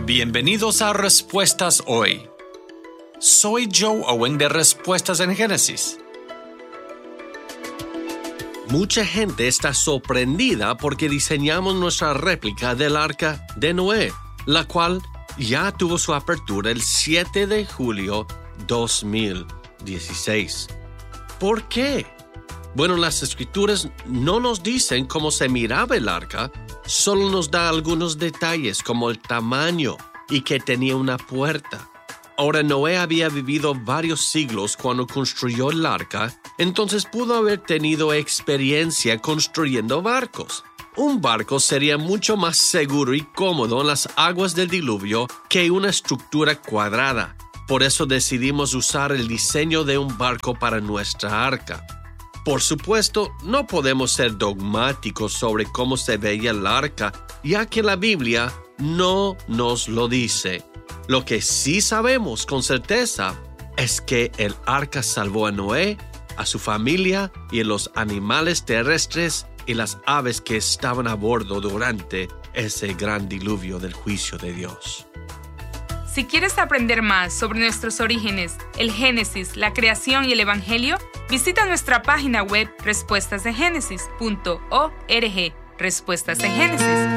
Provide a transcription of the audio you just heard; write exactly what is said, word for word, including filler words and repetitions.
Bienvenidos a Respuestas Hoy. Soy Joe Owen de Respuestas en Génesis. Mucha gente está sorprendida porque diseñamos nuestra réplica del Arca de Noé, la cual ya tuvo su apertura el siete de julio de dos mil dieciséis. ¿Por qué? Bueno, las Escrituras no nos dicen cómo se miraba el arca, solo nos da algunos detalles como el tamaño y que tenía una puerta. Ahora, Noé había vivido varios siglos cuando construyó el arca, entonces pudo haber tenido experiencia construyendo barcos. Un barco sería mucho más seguro y cómodo en las aguas del diluvio que una estructura cuadrada. Por eso decidimos usar el diseño de un barco para nuestra arca. Por supuesto, no podemos ser dogmáticos sobre cómo se veía el arca, ya que la Biblia no nos lo dice. Lo que sí sabemos con certeza es que el arca salvó a Noé, a su familia y a los animales terrestres y las aves que estaban a bordo durante ese gran diluvio del juicio de Dios. Si quieres aprender más sobre nuestros orígenes, el Génesis, la creación y el Evangelio, visita nuestra página web respuestas de génesis punto org. Respuestas en Génesis